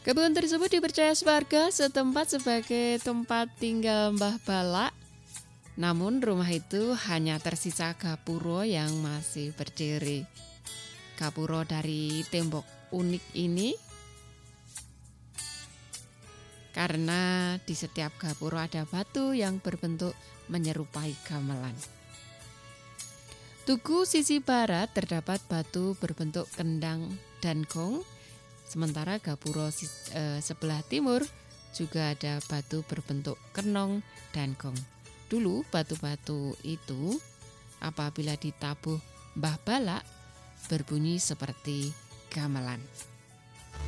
Kebun tersebut dipercaya warga setempat sebagai tempat tinggal Mbah Balak. Namun rumah itu hanya tersisa gapuro yang masih berdiri. Gapuro dari tembok unik ini karena di setiap gapuro ada batu yang berbentuk menyerupai gamelan. Tugu sisi barat terdapat batu berbentuk kendang dan gong, sementara gapuro sebelah timur juga ada batu berbentuk kenong dan gong. Dulu batu-batu itu apabila ditabuh Mbah Balak berbunyi seperti gamelan.